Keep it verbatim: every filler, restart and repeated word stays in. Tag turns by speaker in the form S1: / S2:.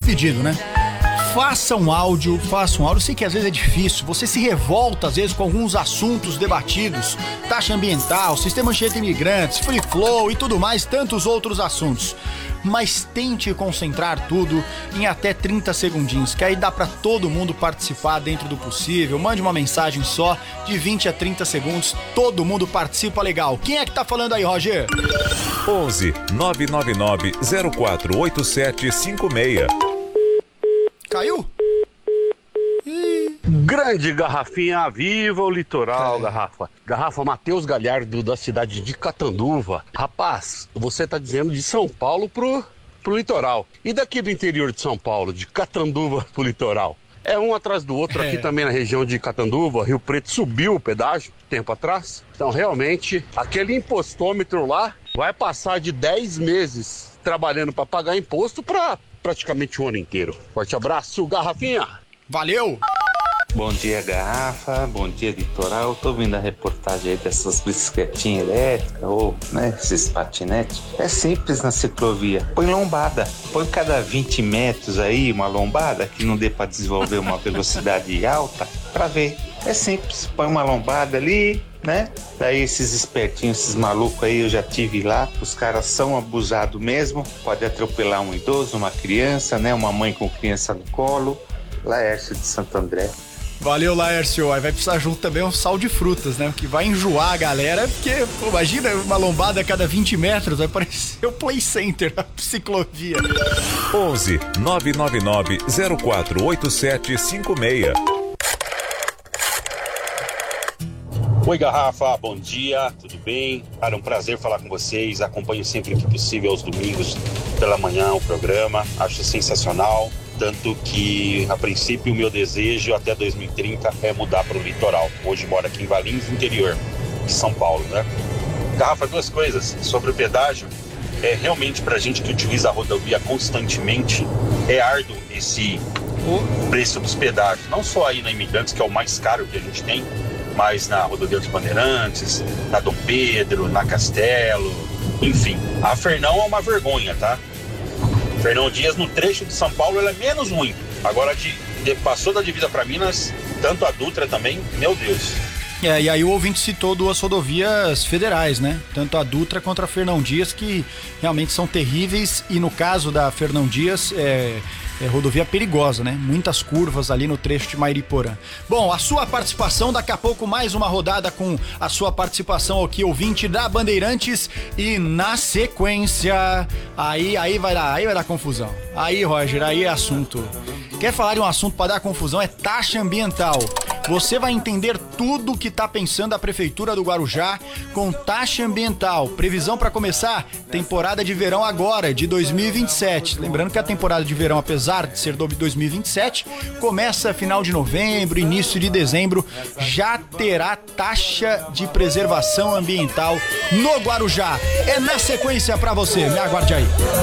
S1: pedido, né? Faça um áudio, faça um áudio. Eu sei que às vezes é difícil, você se revolta às vezes com alguns assuntos debatidos, taxa ambiental, sistema Anchieta Imigrantes, free flow e tudo mais, tantos outros assuntos. Mas tente concentrar tudo em até trinta segundinhos, que aí dá pra todo mundo participar dentro do possível. Mande uma mensagem só de vinte a trinta segundos, todo mundo participa legal. Quem é que tá falando aí, Roger?
S2: onze nove nove nove zero quatro oito sete cinco seis.
S1: Caiu?
S3: Grande Garrafinha, viva o litoral, é. Garrafa. Garrafa Matheus Galhardo, da cidade de Catanduva. Rapaz, você tá dizendo de São Paulo pro, pro litoral. E daqui do interior de São Paulo, de Catanduva pro litoral? É um atrás do outro, é. Aqui também na região de Catanduva, Rio Preto subiu o pedágio tempo atrás. Então realmente, aquele impostômetro lá vai passar de dez meses trabalhando para pagar imposto para praticamente o ano inteiro. Forte abraço, Garrafinha.
S1: Valeu!
S4: Bom dia, Garrafa. Bom dia, litoral. Tô vendo a reportagem aí dessas bicicletinhas elétricas ou, né, esses patinetes. É simples na ciclovia. Põe lombada. Põe cada vinte metros aí uma lombada que não dê pra desenvolver uma velocidade alta pra ver. É simples. Põe uma lombada ali, né? Daí esses espertinhos, esses malucos aí, eu já tive lá. Os caras são abusados mesmo. Pode atropelar um idoso, uma criança, né? Uma mãe com criança no colo. Laércio de Santo André.
S1: Valeu, Laércio. Aí vai precisar junto também um sal de frutas, né? Que vai enjoar a galera, porque, pô, imagina uma lombada a cada vinte metros, vai parecer o Play Center, a ciclovia.
S2: onze nove nove nove zero quatro oito sete cinco seis.
S5: Oi, Garrafa, bom dia, tudo bem? Cara, é um prazer falar com vocês. Acompanho sempre que possível aos domingos pela manhã o programa. Acho sensacional. Tanto que, a princípio, o meu desejo até dois mil e trinta é mudar para o litoral. Hoje moro aqui em Valinhos, interior de São Paulo, né? Garrafa, duas coisas. Sobre o pedágio, é realmente para a gente que utiliza a rodovia constantemente, é árduo esse preço dos pedágios. Não só aí na Imigrantes, que é o mais caro que a gente tem, mas na rodovia dos Bandeirantes, na Dom Pedro, na Castelo, enfim. A Fernão é uma vergonha, tá? Fernão Dias, no trecho de São Paulo, ela é menos ruim. Agora, de, de, passou da divisa para Minas, tanto a Dutra também, meu Deus.
S1: É, e aí o ouvinte citou duas rodovias federais, né? Tanto a Dutra quanto a Fernão Dias, que realmente são terríveis. E no caso da Fernão Dias, é, é rodovia perigosa, né? Muitas curvas ali no trecho de Mairiporã. Bom, a sua participação, daqui a pouco mais uma rodada com a sua participação aqui, ouvinte da Bandeirantes. E na sequência, aí, aí vai dar, aí vai dar confusão. Aí, Roger, aí é assunto. Quer falar de um assunto para dar confusão? É taxa ambiental. Você vai entender tudo que está pensando a Prefeitura do Guarujá com taxa ambiental. Previsão para começar, temporada de verão agora, de dois mil e vinte e sete. Lembrando que a temporada de verão, apesar de ser de dois mil e vinte e sete, começa final de novembro, início de dezembro. Já terá taxa de preservação ambiental no Guarujá. É na sequência para você, me aguarde aí.